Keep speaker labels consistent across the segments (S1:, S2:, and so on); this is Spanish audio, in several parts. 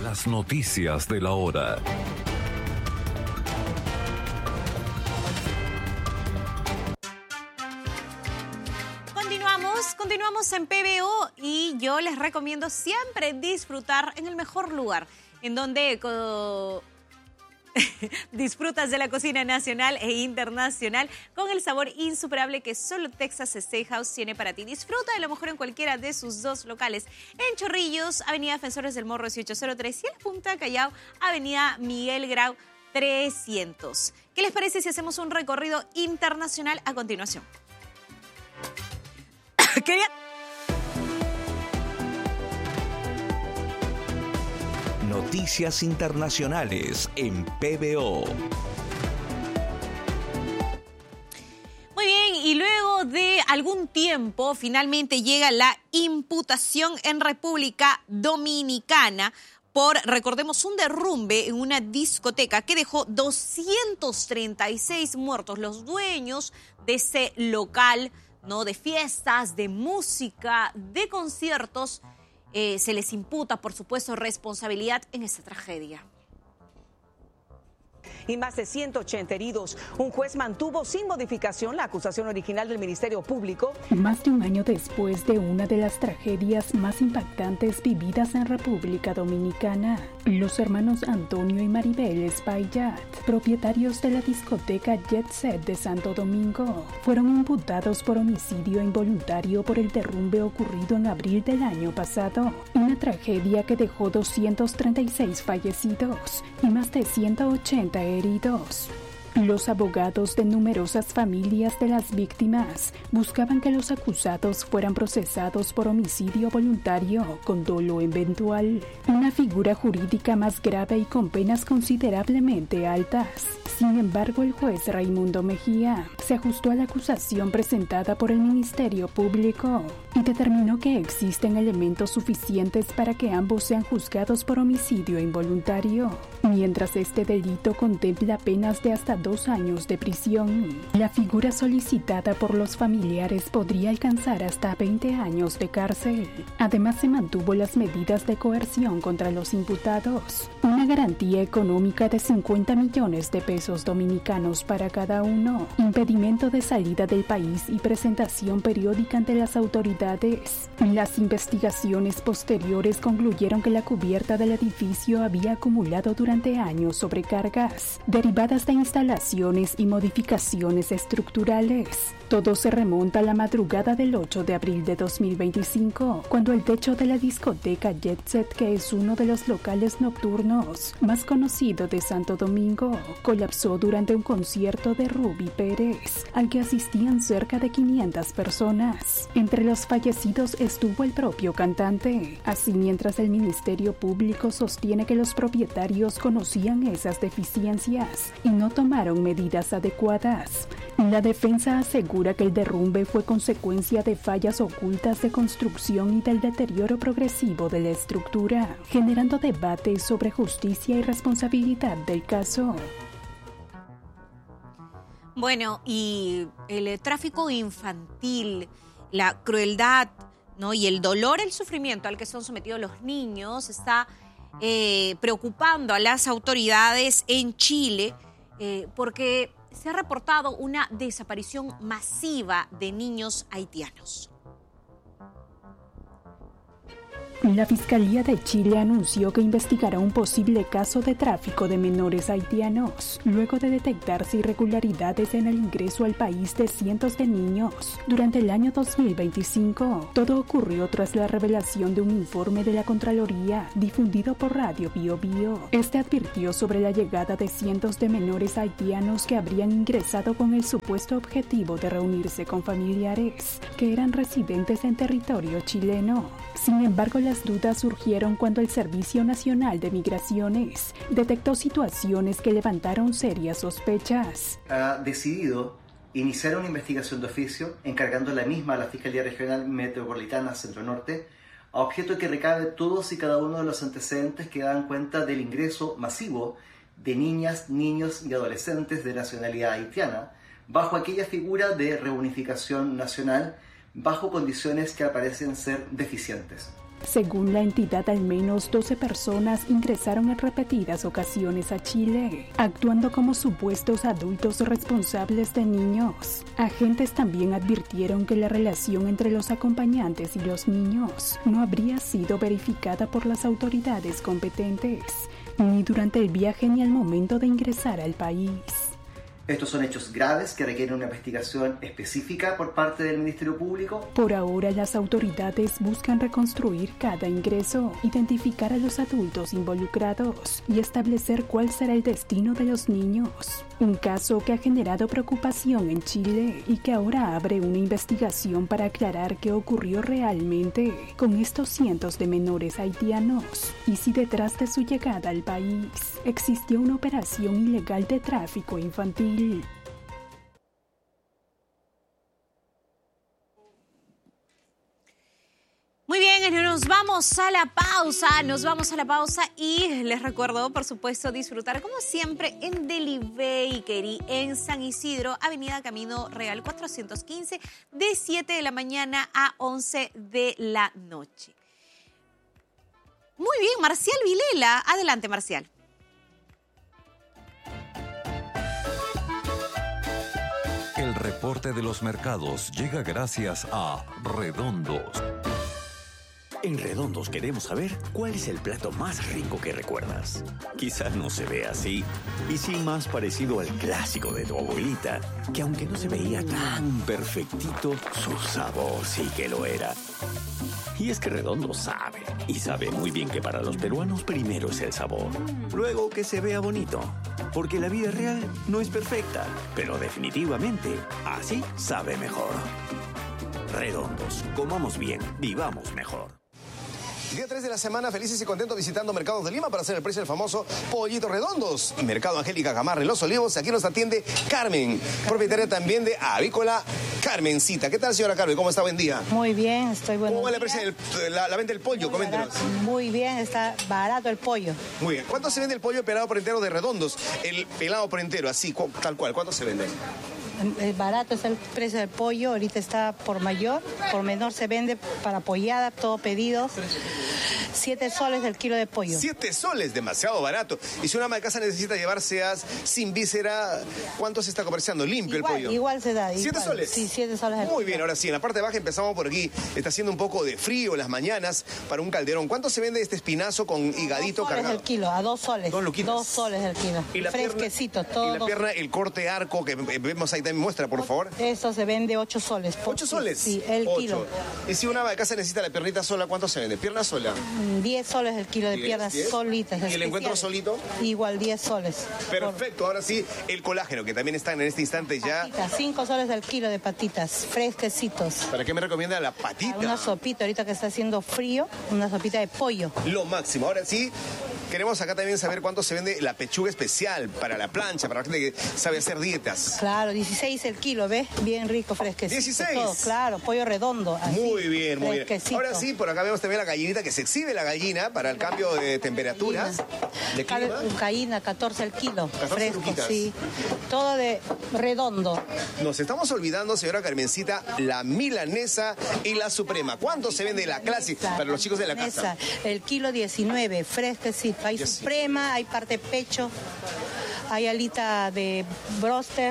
S1: Las noticias de la hora.
S2: Continuamos en PBO y yo les recomiendo siempre disfrutar en el mejor lugar, en donde disfrutas de la cocina nacional e internacional con el sabor insuperable que solo Texas Steakhouse tiene para ti. Disfruta de lo mejor en cualquiera de sus dos locales. En Chorrillos, Avenida Defensores del Morro 1803 y en Punta Callao, Avenida Miguel Grau 300. ¿Qué les parece si hacemos un recorrido internacional a continuación?
S1: Noticias internacionales en PBO.
S2: Muy bien, y luego de algún tiempo finalmente llega la imputación en República Dominicana por, recordemos, un derrumbe en una discoteca que dejó 236 muertos. Los dueños de ese local, ¿no?, de fiestas, de música, de conciertos, se les imputa, por supuesto, responsabilidad en esta tragedia.
S3: Y más de 180 heridos. Un juez mantuvo sin modificación la acusación original del Ministerio Público.
S4: Más de un año después de una de las tragedias más impactantes vividas en República Dominicana, los hermanos Antonio y Maribel Espaillat, propietarios de la discoteca Jet Set de Santo Domingo, fueron imputados por homicidio involuntario por el derrumbe ocurrido en abril del año pasado. Una tragedia que dejó 236 fallecidos y más de 180 heridos. Los abogados de numerosas familias de las víctimas buscaban que los acusados fueran procesados por homicidio voluntario con dolo eventual, una figura jurídica más grave y con penas considerablemente altas. Sin embargo, el juez Raimundo Mejía se ajustó a la acusación presentada por el Ministerio Público y determinó que existen elementos suficientes para que ambos sean juzgados por homicidio involuntario, mientras este delito contempla penas de hasta 2 años de prisión. La figura solicitada por los familiares podría alcanzar hasta 20 años de cárcel. Además, se mantuvo las medidas de coerción contra los imputados, una garantía económica de 50 millones de pesos dominicanos para cada uno, impedimento de salida del país y presentación periódica ante las autoridades. Las investigaciones posteriores concluyeron que la cubierta del edificio había acumulado durante años sobrecargas derivadas de instalaciones y modificaciones estructurales. Todo se remonta a la madrugada del 8 de abril de 2025, cuando el techo de la discoteca Jet Set, que es uno de los locales nocturnos más conocido de Santo Domingo, colapsó durante un concierto de Ruby Pérez, al que asistían cerca de 500 personas. Entre los fallecidos estuvo el propio cantante. Así, mientras el Ministerio Público sostiene que los propietarios conocían esas deficiencias y no tomaron medidas adecuadas, la defensa asegura que el derrumbe fue consecuencia de fallas ocultas de construcción y del deterioro progresivo de la estructura, generando debates sobre justicia y responsabilidad del caso.
S2: Bueno, y el tráfico infantil, la crueldad, ¿no?, y el dolor, el sufrimiento al que son sometidos los niños está preocupando a las autoridades en Chile porque se ha reportado una desaparición masiva de niños haitianos.
S4: La Fiscalía de Chile anunció que investigará un posible caso de tráfico de menores haitianos, luego de detectarse irregularidades en el ingreso al país de cientos de niños durante el año 2025. Todo ocurrió tras la revelación de un informe de la Contraloría difundido por Radio Bio Bio. Este advirtió sobre la llegada de cientos de menores haitianos que habrían ingresado con el supuesto objetivo de reunirse con familiares que eran residentes en territorio chileno. Sin embargo, las dudas surgieron cuando el Servicio Nacional de Migraciones detectó situaciones que levantaron serias sospechas.
S5: Ha decidido iniciar una investigación de oficio, encargando la misma a la Fiscalía Regional Metropolitana Centro Norte, a objeto de que recabe todos y cada uno de los antecedentes que dan cuenta del ingreso masivo de niñas, niños y adolescentes de nacionalidad haitiana, bajo aquella figura de reunificación nacional, bajo condiciones que aparecen ser deficientes.
S4: Según la entidad, al menos 12 personas ingresaron en repetidas ocasiones a Chile, actuando como supuestos adultos responsables de niños. Agentes también advirtieron que la relación entre los acompañantes y los niños no habría sido verificada por las autoridades competentes, ni durante el viaje ni al momento de ingresar al país.
S5: Estos son hechos graves que requieren una investigación específica por parte del Ministerio Público.
S4: Por ahora, las autoridades buscan reconstruir cada ingreso, identificar a los adultos involucrados y establecer cuál será el destino de los niños. Un caso que ha generado preocupación en Chile y que ahora abre una investigación para aclarar qué ocurrió realmente con estos cientos de menores haitianos y si detrás de su llegada al país existió una operación ilegal de tráfico infantil.
S2: Muy bien, nos vamos a la pausa y les recuerdo, por supuesto, disfrutar como siempre en Deli Bakery en San Isidro, Avenida Camino Real 415, de 7 de la mañana a 11 de la noche. Muy bien, Marcial Vilela. Adelante, Marcial.
S1: El reporte de los mercados llega gracias a Redondos.
S6: En Redondos queremos saber cuál es el plato más rico que recuerdas. Quizás no se ve así, y sí más parecido al clásico de tu abuelita, que aunque no se veía tan perfectito, su sabor sí que lo era. Y es que Redondos sabe, y sabe muy bien que para los peruanos primero es el sabor, luego que se vea bonito, porque la vida real no es perfecta, pero definitivamente así sabe mejor. Redondos, comamos bien, vivamos mejor.
S7: Día 3 de la semana, felices y contentos visitando Mercados de Lima para hacer el precio del famoso Pollito Redondos. Mercado Angélica Gamarra en Los Olivos. Aquí nos atiende Carmen, propietaria también de Avícola Carmencita. ¿Qué tal, señora Carmen? ¿Cómo está? Buen día.
S8: Muy bien, estoy bueno.
S7: ¿Cómo va el precio la venta del pollo? Coméntenos.
S8: Muy bien, está barato el pollo.
S7: Muy bien. ¿Cuánto se vende el pollo pelado por entero de Redondos? El pelado por entero, así, tal cual. ¿Cuánto se vende?
S8: El barato es el precio del pollo, ahorita está por mayor, por menor se vende para pollada, todo pedido. 7 soles el kilo de pollo.
S7: 7 soles, demasiado barato. Y si una ama de casa necesita llevárselas sin víscera, ¿cuánto se está comerciando? Limpio
S8: Igual,
S7: el pollo.
S8: Igual se da.
S7: ¿7 soles?
S8: Sí, 7 soles el
S7: Muy
S8: kilo.
S7: bien, ahora sí, en la parte baja empezamos por aquí. Está haciendo un poco de frío en las mañanas para un calderón. ¿Cuánto se vende este espinazo con higadito
S8: 2 soles
S7: cargado?
S8: el kilo, a 2 soles.
S7: 2 luquitas.
S8: 2 soles el kilo.
S7: ¿Y la
S8: fresquecito,
S7: pierna,
S8: todo.
S7: Y la pierna, el corte arco que vemos ahí también, muestra, por favor.
S8: Eso se vende 8 soles.
S7: ¿8 soles?
S8: Sí, el
S7: 8.
S8: kilo.
S7: Y si una ama de casa necesita la piernita sola, ¿cuánto se vende? ¿Pierna sola?
S8: 10 soles el kilo de
S7: 10,
S8: piernas
S7: 10.
S8: solitas.
S7: ¿Y el encuentro solito?
S8: Igual, 10 soles.
S7: Perfecto, ahora sí, el colágeno, que también están en este instante ya.
S8: Patitas, 5 soles el kilo de patitas, fresquecitos.
S7: ¿Para qué me recomienda la patita?
S8: Una sopita, ahorita que está haciendo frío, una sopita de pollo.
S7: Lo máximo. Ahora sí, queremos acá también saber cuánto se vende la pechuga especial para la plancha, para la gente que sabe hacer dietas.
S8: Claro, 16 el kilo, ¿ves? Bien rico, fresquecito.
S7: 16.
S8: Todo, claro, pollo redondo. Así,
S7: Muy bien, muy bien.
S8: fresquecito.
S7: Ahora sí, por acá vemos también la gallinita, que se exhibe la gallina para el cambio de temperaturas, de clima.
S8: Gallina, 14 el kilo.
S7: 14
S8: fresco,
S7: luquitas.
S8: sí. Todo de redondo.
S7: Nos estamos olvidando, señora Carmencita, la milanesa y la suprema. ¿Cuánto se vende la clásica para los chicos de la casa?
S8: El kilo 19, fresquecito. Hay suprema, hay parte pecho. Hay alita de broster.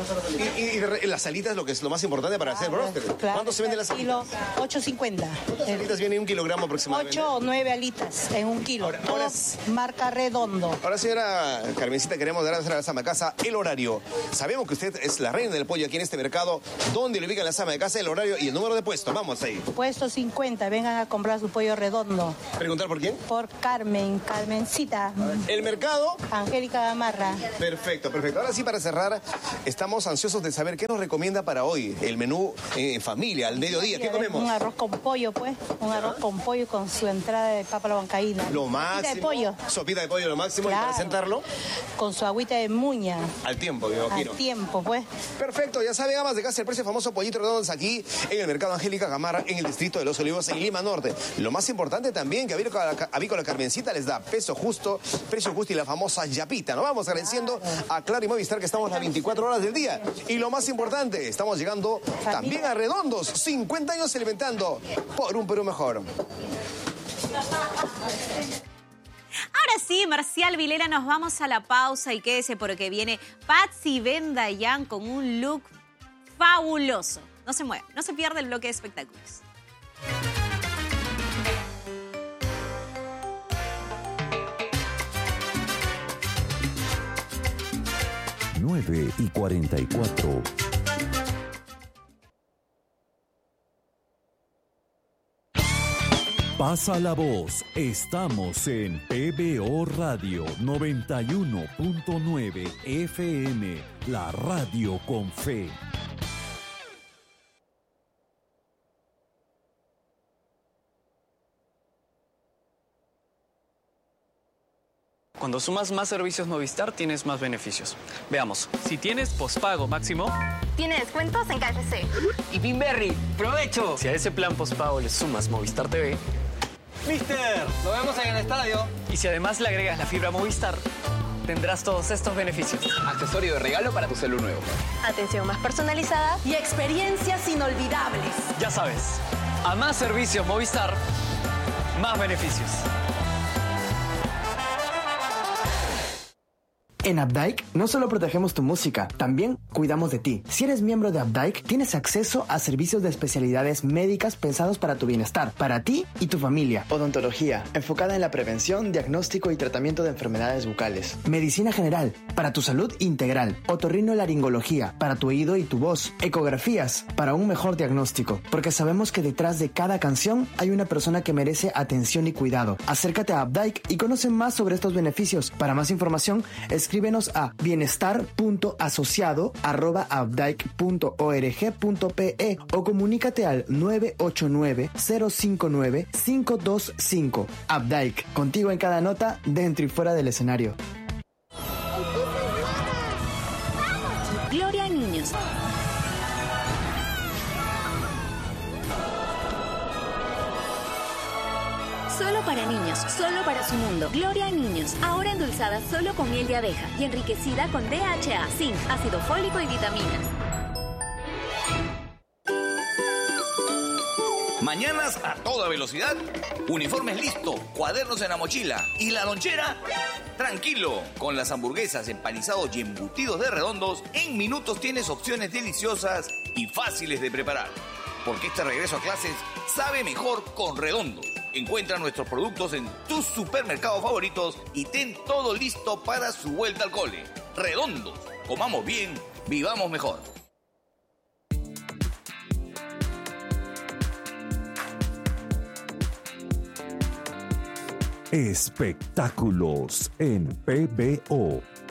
S7: Y las alitas, lo que es lo más importante para hacer broster.
S8: Claro,
S7: ¿Cuánto se vende las alitas?
S8: 8.50.
S7: ¿Cuántas alitas viene 1 kilogramo aproximadamente?
S8: 8 o 9 alitas en 1 kilo.
S7: Ahora
S8: Todo marca redondo.
S7: Ahora, señora Carmencita, queremos dar a la ama de casa el horario. Sabemos que usted es la reina del pollo aquí en este mercado. ¿Dónde le ubican la ama de casa, el horario y el número de puesto? Vamos ahí.
S8: Puesto 50, vengan a comprar su pollo redondo.
S7: ¿Preguntar por quién?
S8: Por Carmencita.
S7: El mercado.
S8: Angélica Gamarra.
S7: Perfecto, perfecto. Ahora sí, para cerrar, estamos ansiosos de saber qué nos recomienda para hoy. El menú en familia, al mediodía. ¿Qué comemos?
S8: Un arroz con pollo, pues. Un arroz con pollo con su entrada de papa a la bancaína.
S7: Lo máximo.
S8: Sopita de pollo.
S7: Sopita de pollo, lo máximo.
S8: Claro.
S7: Y para sentarlo.
S8: Con su agüita de muña.
S7: Al tiempo, me imagino.
S8: Al tiempo, pues.
S7: Perfecto, ya saben, amas de casa, el precio famoso Pollito Redondos aquí en el Mercado Angélica Gamarra, en el distrito de Los Olivos, en Lima Norte. Lo más importante también, que Avícola Carmencita les da precio justo y la famosa yapita. Nos vamos agradeciendo a Claro y Movistar que estamos las 24 horas del día. Y lo más importante, estamos llegando también a Redondos, 50 años alimentando por un Perú mejor.
S2: Ahora sí, Marcial Vilera, nos vamos a la pausa y quédese porque viene Patsy Vendayan con un look fabuloso. No se mueva, no se pierda el bloque de espectáculos.
S1: 9:44. Pasa la voz. Estamos en PBO Radio 91.9 FM, la radio con fe.
S9: Cuando sumas más servicios Movistar, tienes más beneficios. Veamos, si tienes pospago máximo,
S10: tiene descuentos en KFC.
S11: Y Pinberry, ¡provecho!
S9: Si a ese plan pospago le sumas Movistar TV,
S11: ¡Mister! ¡Lo vemos en el estadio!
S9: Y si además le agregas la fibra Movistar, tendrás todos estos beneficios.
S11: Accesorio de regalo para tu celu nuevo.
S10: Atención más personalizada
S12: y experiencias inolvidables.
S9: Ya sabes, a más servicios Movistar, más beneficios.
S13: En Updike no solo protegemos tu música, también cuidamos de ti. Si eres miembro de Updike, tienes acceso a servicios de especialidades médicas pensados para tu bienestar, para ti y tu familia. Odontología, enfocada en la prevención, diagnóstico y tratamiento de enfermedades bucales. Medicina general, para tu salud integral. Otorrinolaringología, para tu oído y tu voz. Ecografías, para un mejor diagnóstico. Porque sabemos que detrás de cada canción hay una persona que merece atención y cuidado. Acércate a Updike y conoce más sobre estos beneficios. Para más información, escríbenos a bienestar.asociado@updike.org.pe o comunícate al 989-059-525. Updike, contigo en cada nota, dentro y fuera del escenario.
S14: Gloria a niños. Solo para niños, solo para su mundo. Gloria a niños, ahora endulzada solo con miel de abeja y enriquecida con DHA, zinc, ácido fólico y vitaminas.
S15: Mañanas a toda velocidad, uniformes listos, cuadernos en la mochila y la lonchera. Tranquilo, con las hamburguesas, empanizados y embutidos de Redondos, en minutos tienes opciones deliciosas y fáciles de preparar. Porque este regreso a clases sabe mejor con Redondos. Encuentra nuestros productos en tus supermercados favoritos y ten todo listo para su vuelta al cole. Redondos, comamos bien, vivamos mejor.
S1: Espectáculos en PBO.